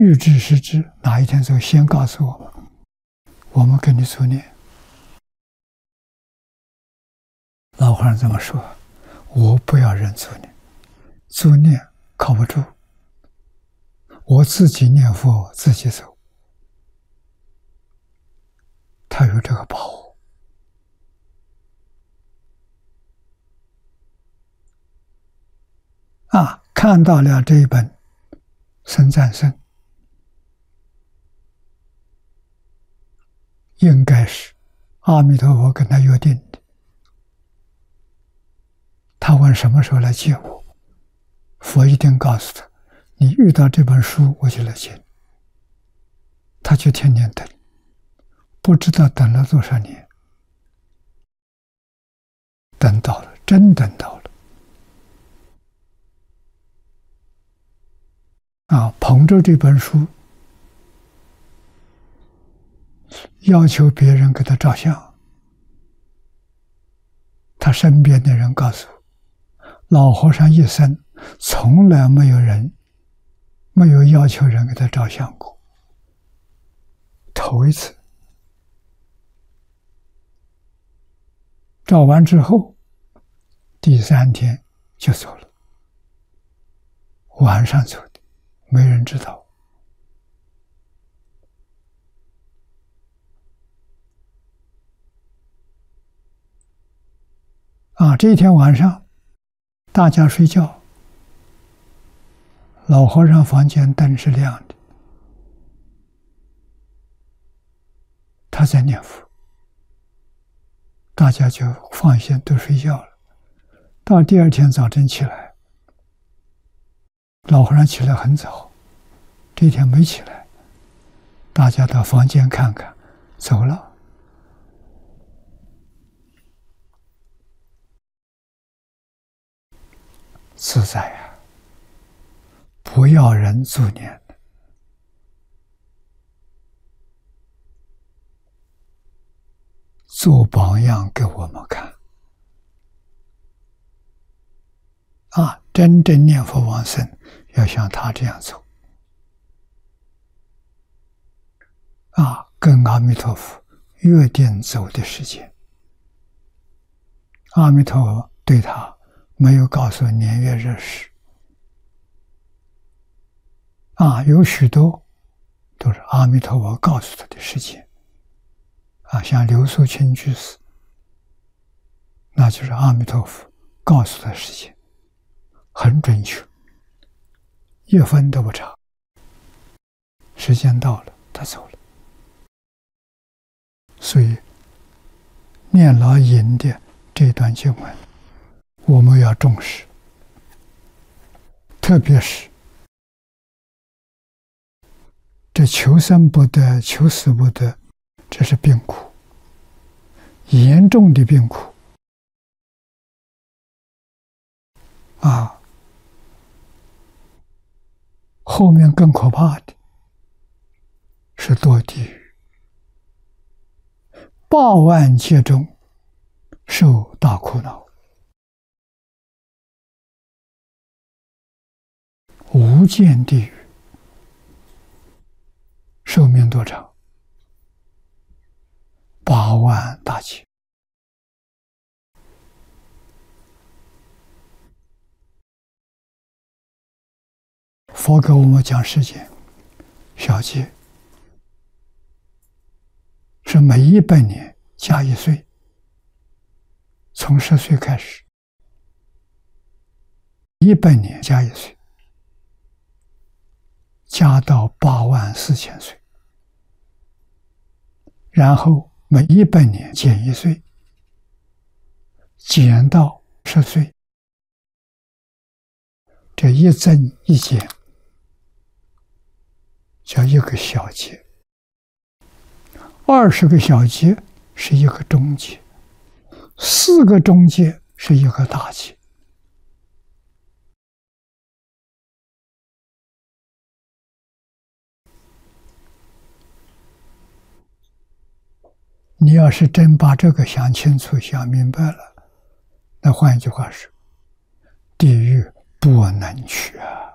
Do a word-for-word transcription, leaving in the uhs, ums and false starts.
预知时至，哪一天就先告诉我们，我们跟你助念。老和尚这么说，我不要人助念，助念靠不住，我自己念佛自己走，他有这个把握。啊，看到了这一本《僧赞僧》，应该是阿弥陀佛跟他约定的。他问什么时候来接我，佛一定告诉他，你遇到这本书我就来接你。他就天天等，不知道等了多少年，等到了，真等到了。啊，捧着这本书，要求别人给他照相，他身边的人告诉我，老和尚一生从来没有人没有要求人给他照相过，头一次。照完之后，第三天就走了，晚上走的，没人知道。啊，这一天晚上，大家睡觉，老和尚房间灯是亮的，他在念佛，大家就放心都睡觉了。到第二天早晨起来，老和尚起来很早，这一天没起来，大家到房间看看，走了。自在呀、啊，不要人助念的，做榜样给我们看。啊，真正念佛往生，要像他这样走。啊，跟阿弥陀佛约定走的时间，阿弥陀佛对他没有告诉年月日时。啊，有许多都是阿弥陀佛告诉他的事情。啊，像刘素清居士，那就是阿弥陀佛告诉他的事情，很准确，一分都不差。时间到了，他走了。所以，念老引的这段经文，我们要重视，特别是这求生不得、求死不得，这是病苦，严重的病苦啊！后面更可怕的是堕地狱，八万劫中受大苦恼。无间地狱寿命多长？八万大劫。佛给我们讲时间，小劫是每一百年加一岁，从十岁开始，一百年加一岁，加到八万四千岁，然后每一百年减一岁，减到十岁，这一增一减，叫一个小劫。二十个小劫是一个中劫，四个中劫是一个大劫。你要是真把这个想清楚、想明白了，那换一句话说，地狱不能去啊！